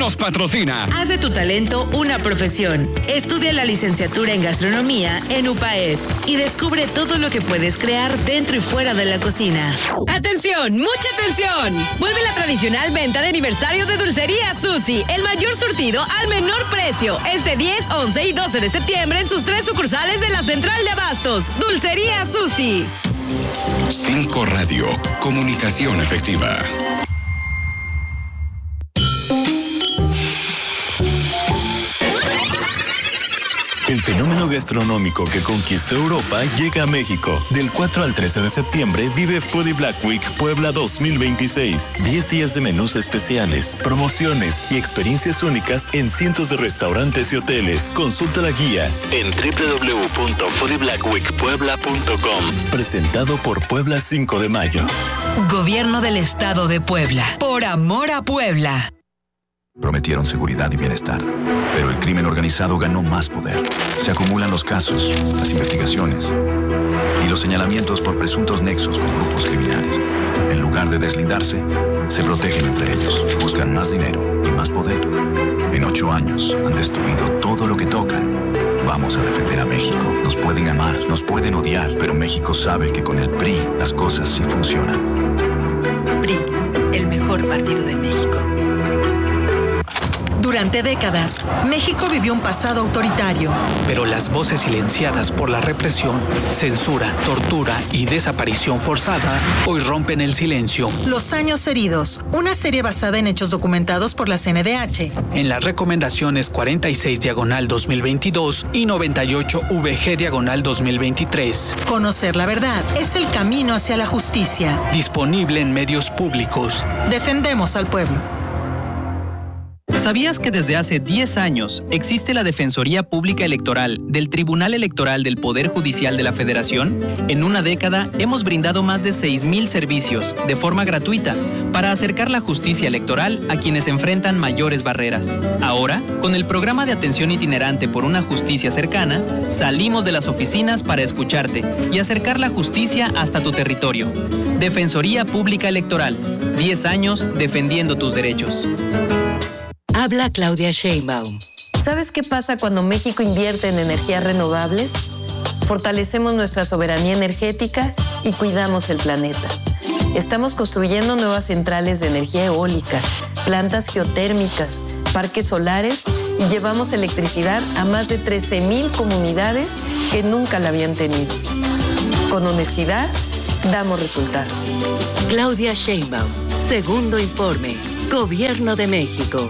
nos patrocina. Haz de tu talento una profesión. Estudia la licenciatura en gastronomía en UPAED y descubre todo lo que puedes crear dentro y fuera de la cocina. ¡Atención! ¡Mucha atención! Vuelve la tradicional venta de aniversario de Dulcería Susi. El mayor surtido al menor precio. Este 10, 11 y 12 de septiembre en sus 3 sucursales de la Central de Abastos. Dulcería Susi. 5 Radio. Comunicación efectiva. El fenómeno gastronómico que conquistó Europa llega a México. Del 4 al 13 de septiembre vive Foodie Black Week Puebla 2026. 10 días de menús especiales, promociones y experiencias únicas en cientos de restaurantes y hoteles. Consulta la guía en www.foodieblackweekpuebla.com. Presentado por Puebla 5 de Mayo. Gobierno del Estado de Puebla. Por amor a Puebla. Prometieron seguridad y bienestar, pero el crimen organizado ganó más poder. Se acumulan los casos, las investigaciones y los señalamientos por presuntos nexos con grupos criminales. En lugar de deslindarse, se protegen entre ellos, buscan más dinero y más poder. En 8 años han destruido todo lo que tocan. Vamos a defender a México. Nos pueden amar, nos pueden odiar, pero México sabe que con el PRI las cosas sí funcionan. PRI, el mejor partido de México. Durante décadas, México vivió un pasado autoritario. Pero las voces silenciadas por la represión, censura, tortura y desaparición forzada hoy rompen el silencio. Los años heridos, una serie basada en hechos documentados por la CNDH. En las recomendaciones 46/2022 y 98/VG/2023. Conocer la verdad es el camino hacia la justicia. Disponible en medios públicos. Defendemos al pueblo. ¿Sabías que desde hace 10 años existe la Defensoría Pública Electoral del Tribunal Electoral del Poder Judicial de la Federación? En una década hemos brindado más de 6,000 servicios de forma gratuita para acercar la justicia electoral a quienes enfrentan mayores barreras. Ahora, con el programa de atención itinerante por una justicia cercana, salimos de las oficinas para escucharte y acercar la justicia hasta tu territorio. Defensoría Pública Electoral, 10 años defendiendo tus derechos. Habla Claudia Sheinbaum. ¿Sabes qué pasa cuando México invierte en energías renovables? Fortalecemos nuestra soberanía energética y cuidamos el planeta. Estamos construyendo nuevas centrales de energía eólica, plantas geotérmicas, parques solares y llevamos electricidad a más de 13,000 comunidades que nunca la habían tenido. Con honestidad, damos resultados. Claudia Sheinbaum. Segundo informe. Gobierno de México.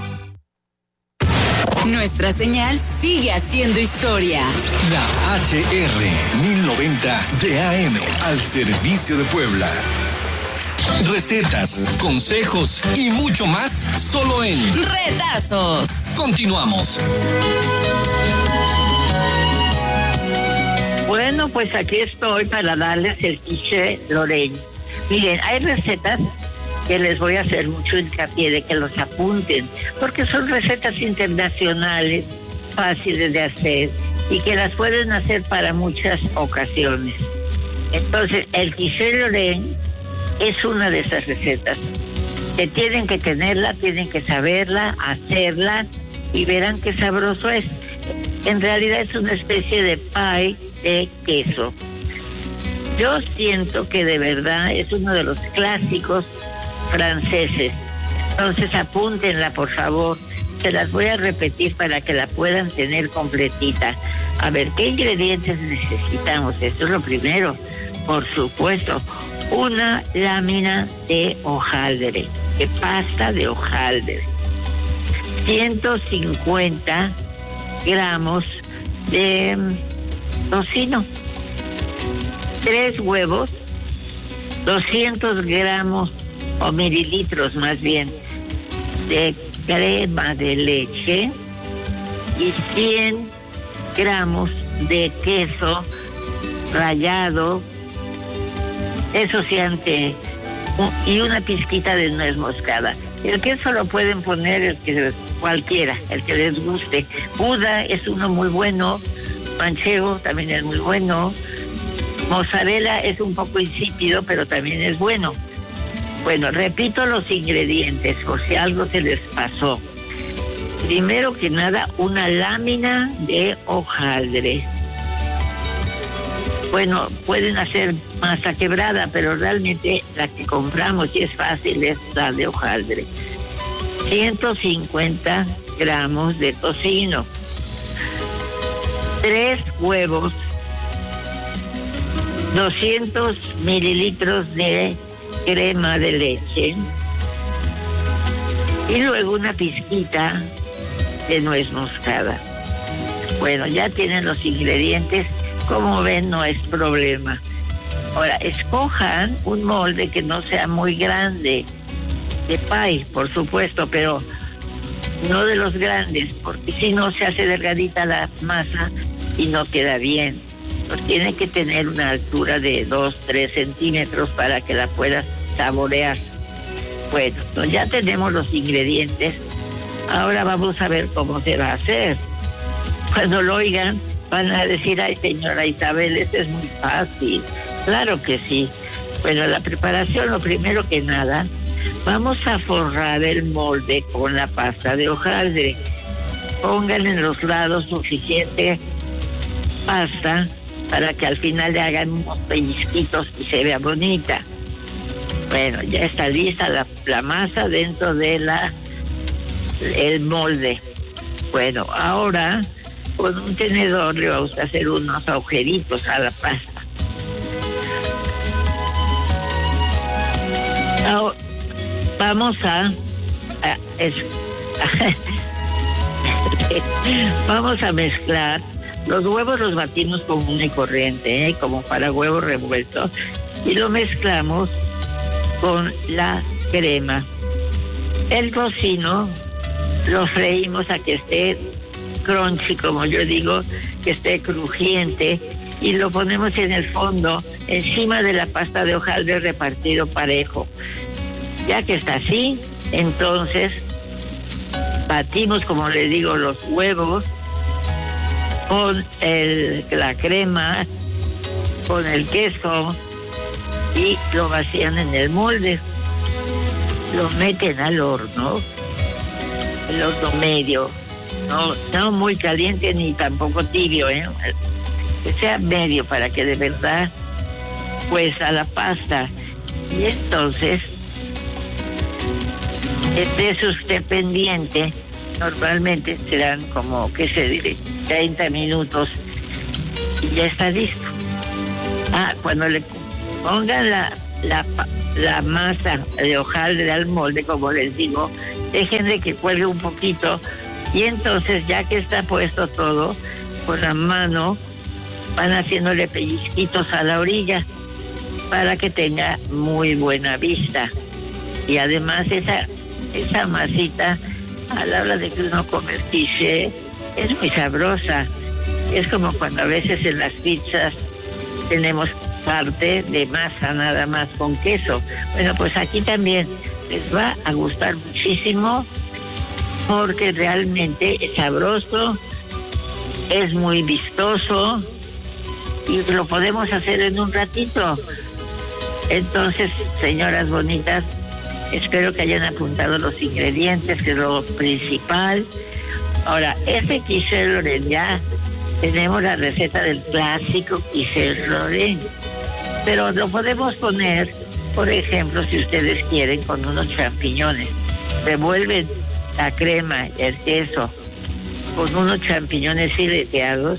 Nuestra señal sigue haciendo historia. La HR 1090 de AM al servicio de Puebla. Recetas, consejos y mucho más solo en ¡Retazos! Continuamos. Bueno, pues aquí estoy para darles el quiche Lorraine. Miren, hay recetas que les voy a hacer mucho hincapié de que los apunten, porque son recetas internacionales, fáciles de hacer y que las pueden hacer para muchas ocasiones. Entonces, el quiche Lorraine es una de esas recetas que tienen que tenerla, tienen que saberla, hacerla y verán qué sabroso es. En realidad es una especie de pie de queso. Yo siento que de verdad es uno de los clásicos franceses. Entonces apúntenla, por favor. Se las voy a repetir para que la puedan tener completita. A ver, ¿qué ingredientes necesitamos? Esto es lo primero. Por supuesto, una lámina de hojaldre, de pasta de hojaldre. 150 gramos de tocino. 3 huevos. 200 gramos o mililitros más bien de crema de leche y 100 gramos de queso rallado, eso sí, y una pizquita de nuez moscada. El queso lo pueden poner el que cualquiera, el que les guste. Gouda es uno muy bueno, manchego también es muy bueno, mozzarella es un poco insípido, pero también es bueno. Bueno, repito los ingredientes por si algo se les pasó. Primero que nada, una lámina de hojaldre. Bueno, pueden hacer masa quebrada, pero realmente la que compramos, y es fácil, es la de hojaldre. 150 gramos de tocino. 3 huevos. 200 mililitros de crema de leche. Y luego una pizquita de nuez moscada. Bueno, ya tienen los ingredientes. Como ven, no es problema. Ahora, escojan un molde que no sea muy grande. De pie, por supuesto, pero no de los grandes, porque si no se hace delgadita la masa y no queda bien. Pues tiene que tener una altura de 2-3 centímetros para que la puedas saborear. Bueno, pues ya tenemos los ingredientes. Ahora vamos a ver cómo se va a hacer. Cuando lo oigan, van a decir, ay, señora Isabel, esto es muy fácil. Claro que sí. Bueno, la preparación, lo primero que nada, vamos a forrar el molde con la pasta de hojaldre. Pongan en los lados suficiente pasta para que al final le hagan unos pellizquitos y se vea bonita. Bueno, ya está lista la masa dentro de el molde. Bueno, ahora con un tenedor le vamos a hacer unos agujeritos a la pasta. Ahora, vamos vamos a mezclar. Los huevos los batimos común y corriente, como para huevo revuelto, y lo mezclamos con la crema. El tocino lo freímos a que esté crunchy, como yo digo, que esté crujiente, y lo ponemos en el fondo, encima de la pasta de hojaldre repartido parejo. Ya que está así, entonces batimos, como les digo, los huevos con la crema, con el queso, y lo vacían en el molde. Lo meten al horno, el horno medio, no muy caliente ni tampoco tibio, que sea medio para que de verdad pues a la pasta. Y entonces esté usted pendiente. Normalmente serán como, ¿qué se dice? 30 minutos y ya está listo. Cuando le pongan la masa de hojaldre al molde, como les digo, dejen de que cuelgue un poquito, y entonces ya que está puesto todo, con la mano van haciéndole pellizquitos a la orilla para que tenga muy buena vista. Y además esa masita, a la hora de que uno come quiche, es muy sabrosa. Es como cuando a veces en las pizzas tenemos parte de masa nada más con queso. Bueno, pues aquí también les va a gustar muchísimo, porque realmente es sabroso, es muy vistoso y lo podemos hacer en un ratito. Entonces, señoras bonitas, espero que hayan apuntado los ingredientes, que es lo principal. Ahora, ese quiche Lorraine, ya tenemos la receta del clásico quiche Lorraine, pero lo podemos poner, por ejemplo, si ustedes quieren, con unos champiñones. Revuelven la crema, el queso, con unos champiñones fileteados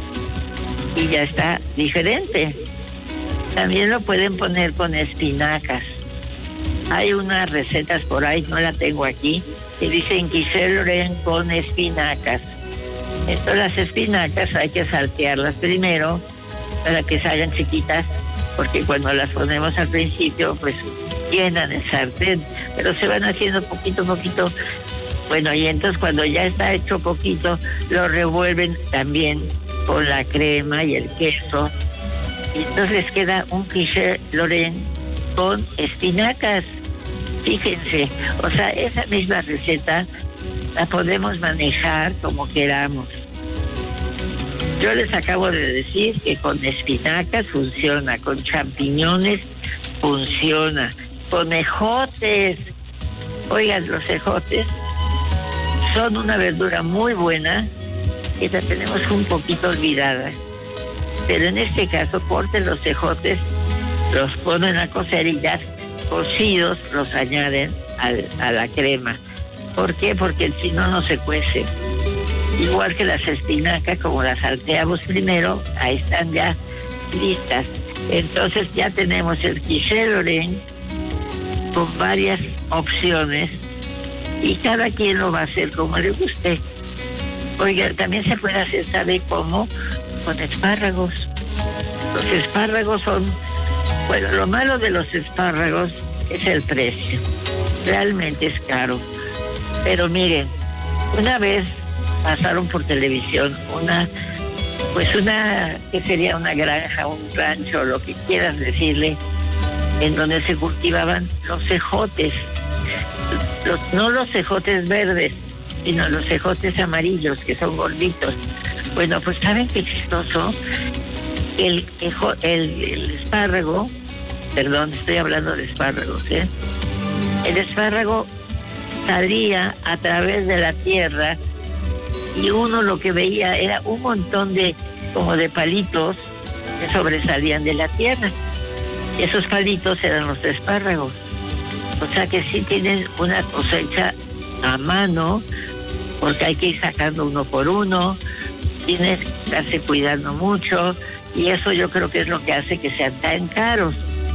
y ya está diferente. También lo pueden poner con espinacas. Hay unas recetas por ahí, no la tengo aquí, que dicen quiche Lorraine con espinacas. Entonces las espinacas hay que saltearlas primero para que salgan chiquitas, porque cuando las ponemos al principio pues llenan el sartén, pero se van haciendo poquito a poquito. Bueno, y entonces cuando ya está hecho poquito, lo revuelven también con la crema y el queso, y entonces les queda un quiche Lorraine con espinacas. Fíjense, o sea, esa misma receta la podemos manejar como queramos. Yo les acabo de decir que con espinacas funciona, con champiñones funciona, con ejotes. Oigan, los ejotes son una verdura muy buena que la tenemos un poquito olvidada. Pero en este caso, corten los ejotes, los ponen a cocer y ya cocidos los añaden a la crema. ¿Por qué? Porque si no, no se cuece. Igual que las espinacas, como las salteamos primero, ahí están ya listas. Entonces ya tenemos el quiche Lorraine con varias opciones y cada quien lo va a hacer como le guste. Oiga, también se puede hacer, ¿sabe cómo? Con espárragos. Los espárragos son, bueno, lo malo de los espárragos es el precio. Realmente es caro. Pero miren, una vez pasaron por televisión una, que sería una granja, un rancho, lo que quieras decirle, en donde se cultivaban los ejotes. No los ejotes verdes, sino los ejotes amarillos, que son gorditos. Bueno, pues ¿saben qué chistoso? El espárrago, perdón, estoy hablando de espárragos, ¿eh? El espárrago salía a través de la tierra y uno lo que veía era un montón de palitos que sobresalían de la tierra. Esos palitos eran los espárragos. O sea que sí tienen una cosecha a mano, porque hay que ir sacando uno por uno, tienes que estarse cuidando mucho, y eso yo creo que es lo que hace que sean tan caros.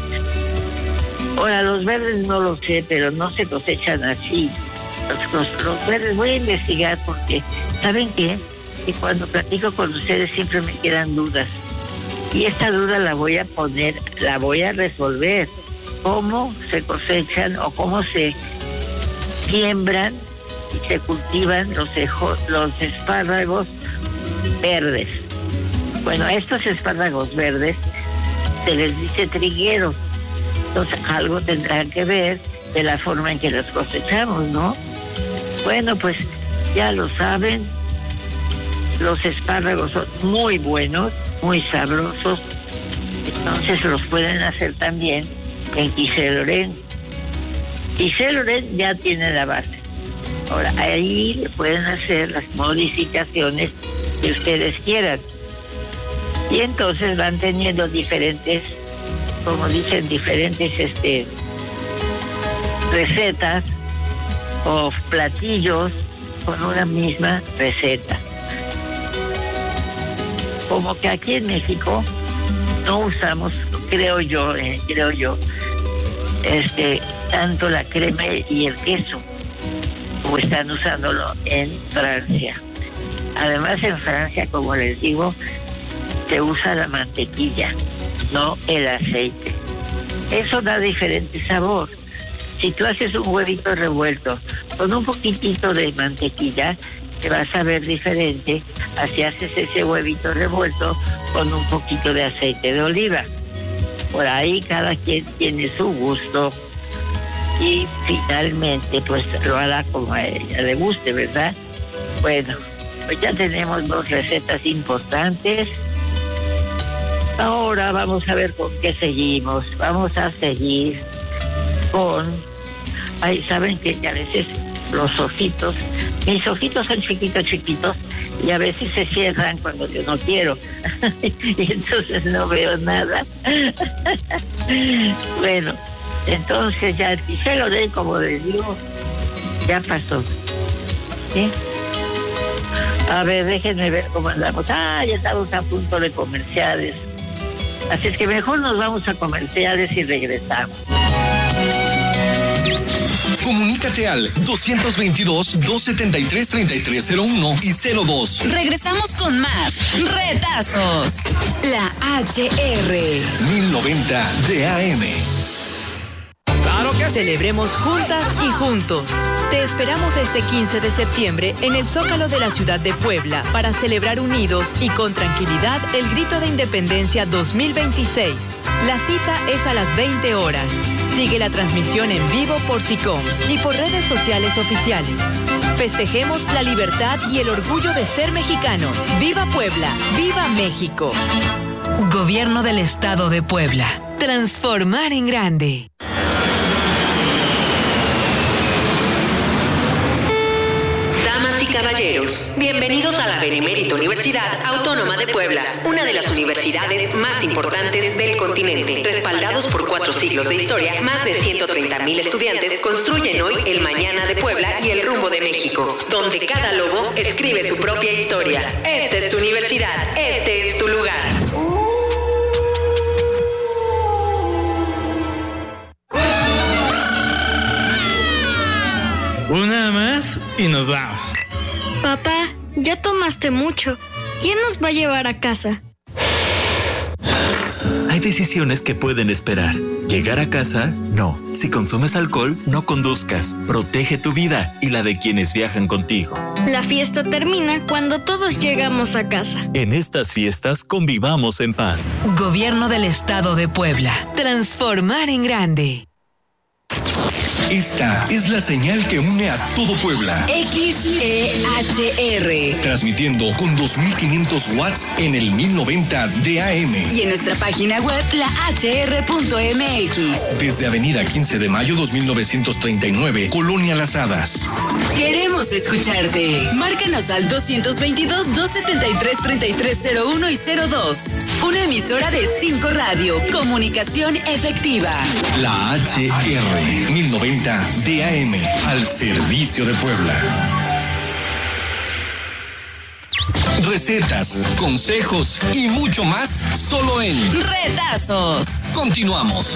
Ahora, los verdes no lo sé, pero no se cosechan así. Los verdes voy a investigar porque, ¿saben qué? Que cuando platico con ustedes siempre me quedan dudas. Y esta duda la voy a resolver. ¿Cómo se cosechan o cómo se siembran y se cultivan los espárragos verdes? Bueno, a estos espárragos verdes se les dice trigueros. Entonces algo tendrán que ver de la forma en que los cosechamos, ¿no? Bueno, pues ya lo saben, los espárragos son muy buenos, muy sabrosos, entonces los pueden hacer también en quiche Lorraine. Quiche Lorraine ya tiene la base. Ahora, ahí le pueden hacer las modificaciones que ustedes quieran. Y entonces van teniendo diferentes, como dicen, diferentes recetas o platillos con una misma receta. Como que aquí en México no usamos, creo yo, tanto la crema y el queso, como están usándolo en Francia. Además, en Francia, como les digo, se usa la mantequilla, no el aceite. Eso da diferente sabor. Si tú haces un huevito revuelto con un poquitito de mantequilla, te vas a ver diferente a si haces ese huevito revuelto con un poquito de aceite de oliva. Por ahí cada quien tiene su gusto y finalmente pues lo hará como a ella le guste, ¿verdad? Bueno, pues ya tenemos 2 recetas importantes. Ahora vamos a ver con qué seguimos. Vamos a seguir con... Ay, saben que a veces los ojitos, mis ojitos son chiquitos y a veces se cierran cuando yo no quiero y entonces no veo nada. Bueno, entonces ya el quiche Lorraine, como les digo, ya pasó. ¿Sí? A ver, déjenme ver cómo andamos. Ya estamos a punto de comerciales. Así es que mejor nos vamos a comerciales y regresamos. Comunícate al 222-273-3301 y 02. Regresamos con más retazos. La HR. 1090 de AM. Celebremos juntas y juntos. Te esperamos este 15 de septiembre en el Zócalo de la ciudad de Puebla para celebrar unidos y con tranquilidad el Grito de Independencia 2026. La cita es a las 20 horas. Sigue la transmisión en vivo por SICOM y por redes sociales oficiales. Festejemos la libertad y el orgullo de ser mexicanos. ¡Viva Puebla! ¡Viva México! Gobierno del Estado de Puebla. Transformar en grande. caballeros, bienvenidos a la Benemérita Universidad Autónoma de Puebla, una de las universidades más importantes del continente. Respaldados por 4 siglos de historia, más de 130,000 estudiantes construyen hoy el mañana de Puebla y el rumbo de México, donde cada lobo escribe su propia historia. Esta es tu universidad, este es tu lugar. Una más y nos vamos. Papá, ya tomaste mucho. ¿Quién nos va a llevar a casa? Hay decisiones que pueden esperar. Llegar a casa, no. Si consumes alcohol, no conduzcas. Protege tu vida y la de quienes viajan contigo. La fiesta termina cuando todos llegamos a casa. En estas fiestas convivamos en paz. Gobierno del Estado de Puebla. Transformar en grande. Esta es la señal que une a todo Puebla. XEHR. Transmitiendo con 2500 watts en el 1090 de AM. Y en nuestra página web, lahr.mx. Desde Avenida 15 de Mayo 2939, Colonia Las Hadas. Queremos escucharte. Márcanos al 222-273-3301 y 02. Una emisora de 5 Radio. Comunicación efectiva. La HR 1090 DAM, al servicio de Puebla. Recetas, consejos y mucho más solo en Retazos. Continuamos.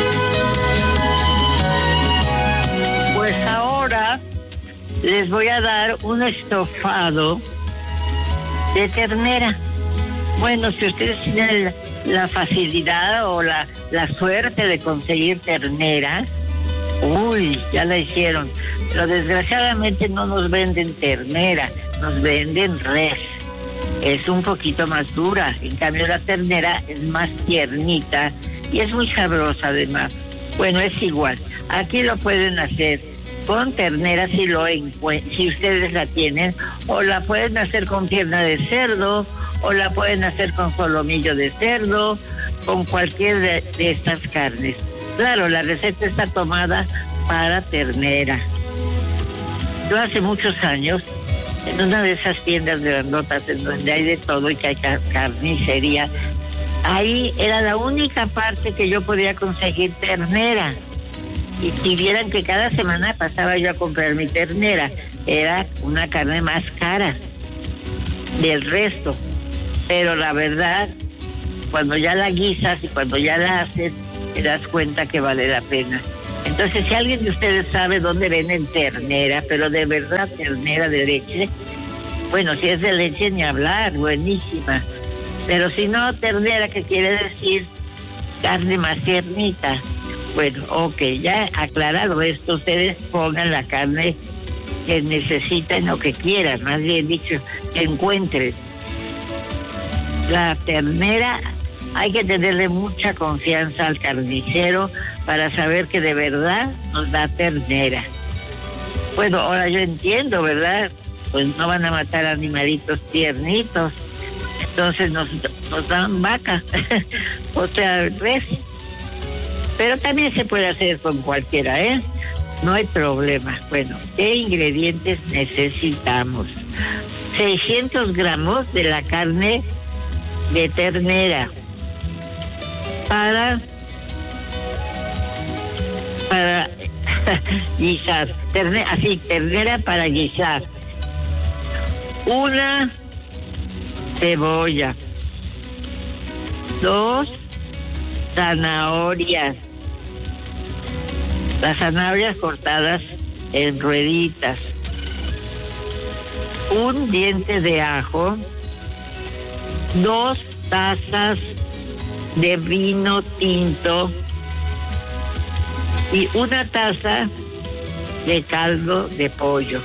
Pues ahora les voy a dar un estofado de ternera. Bueno, si ustedes tienen la facilidad o la suerte de conseguir ternera, uy, ya la hicieron. Pero desgraciadamente no nos venden ternera, nos venden res. Es un poquito más dura. En cambio la ternera es más tiernita y es muy sabrosa además. Bueno, es igual. Aquí lo pueden hacer con ternera si ustedes la tienen, o la pueden hacer con pierna de cerdo, o la pueden hacer con solomillo de cerdo, con cualquier de estas carnes. Claro, la receta está tomada para ternera. Yo hace muchos años, en una de esas tiendas grandotas en donde hay de todo y que hay carnicería, ahí era la única parte que yo podía conseguir ternera. Y si vieran que cada semana pasaba yo a comprar mi ternera, era una carne más cara del resto. Pero la verdad, cuando ya la guisas y cuando ya la haces, te das cuenta que vale la pena. Entonces, si alguien de ustedes sabe dónde venden ternera, pero de verdad ternera de leche, bueno, si es de leche ni hablar, buenísima. Pero si no, ternera, que quiere decir carne más tiernita. Bueno, ok, ya aclarado esto, ustedes pongan la carne que necesiten o que quieran, más bien dicho, que encuentren. La ternera, hay que tenerle mucha confianza al carnicero para saber que de verdad nos da ternera. Bueno, ahora yo entiendo, ¿verdad? Pues no van a matar animalitos tiernitos, entonces nos dan vaca, o sea, res. Pero también se puede hacer con cualquiera, ¿eh? No hay problema. Bueno, ¿qué ingredientes necesitamos? 600 gramos de la carne de ternera para guisar. Ternera para guisar. Una cebolla. 2 zanahorias. Las zanahorias cortadas en rueditas. 1 diente de ajo. 2 tazas de vino tinto y 1 taza de caldo de pollo.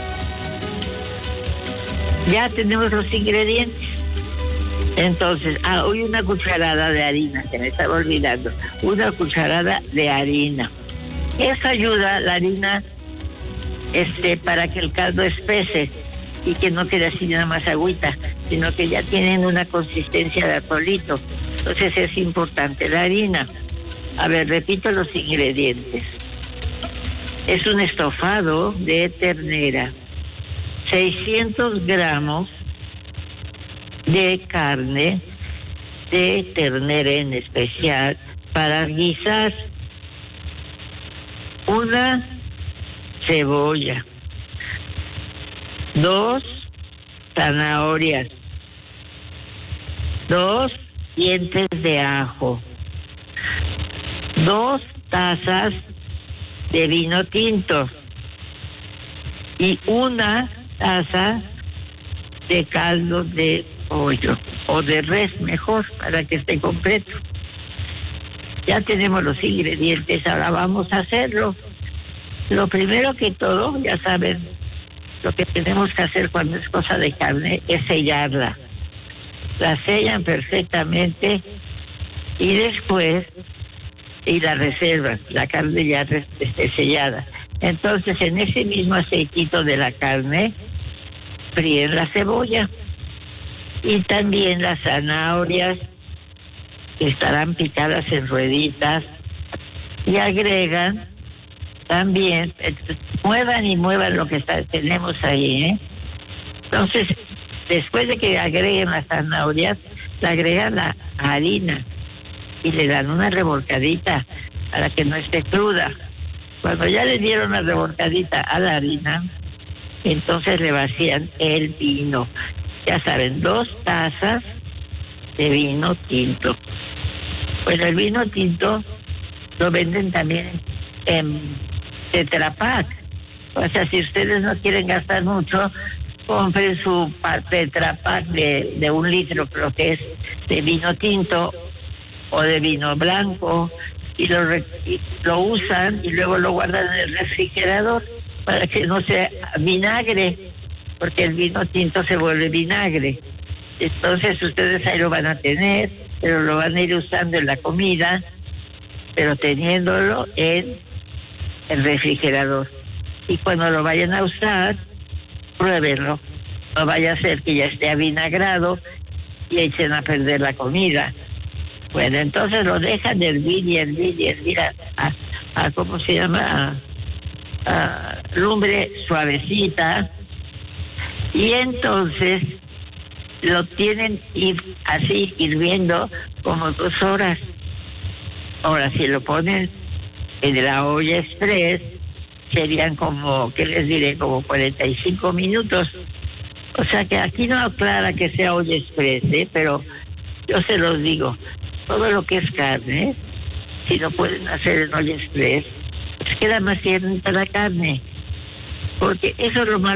Ya tenemos los ingredientes. Entonces, hoy 1 cucharada de harina, se me estaba olvidando, 1 cucharada de harina. Eso ayuda, la harina, para que el caldo espese y que no quede así nada más agüita, sino que ya tienen una consistencia de atolito. Entonces es importante la harina. A ver, repito los ingredientes. Es un estofado de ternera. 600 gramos de carne de ternera en especial para guisar, una cebolla, 2 zanahorias, 2 dientes de ajo, 2 tazas de vino tinto y 1 taza de caldo de pollo o de res, mejor, para que esté completo. Ya tenemos los ingredientes, ahora vamos a hacerlo. Lo primero que todo, ya saben, lo que tenemos que hacer cuando es cosa de carne es sellarla. La sellan perfectamente y después, y la reservan, la carne ya esté sellada. Entonces, en ese mismo aceitito de la carne, fríen la cebolla y también las zanahorias, que estarán picadas en rueditas, y agregan también, muevan y muevan lo que tenemos ahí, ¿eh? Entonces, después de que agreguen las zanahorias, le agregan la harina y le dan una revolcadita para que no esté cruda. Cuando ya le dieron la revolcadita a la harina, entonces le vacían el vino. Ya saben, 2 tazas de vino tinto. Bueno, el vino tinto lo venden también en Tetra Pak. O sea, si ustedes no quieren gastar mucho, compren su Tetra Pak de 1 litro, creo que es de vino tinto o de vino blanco, y lo usan y luego lo guardan en el refrigerador para que no sea vinagre, porque el vino tinto se vuelve vinagre. Entonces ustedes ahí lo van a tener, pero lo van a ir usando en la comida, pero teniéndolo en el refrigerador. Y cuando lo vayan a usar, pruébenlo. No vaya a ser que ya esté avinagrado y echen a perder la comida. Bueno, entonces lo dejan hervir y hervir y hervir a ¿cómo se llama? A lumbre suavecita. Y entonces lo tienen así hirviendo como 2 horas. Ahora, si lo ponen en la olla express, serían como, ¿qué les diré? Como 45 minutos. O sea que aquí no aclara que sea olla express, pero yo se los digo, todo lo que es carne, si lo pueden hacer en olla express, pues queda más tiernita la carne. Porque eso es lo malo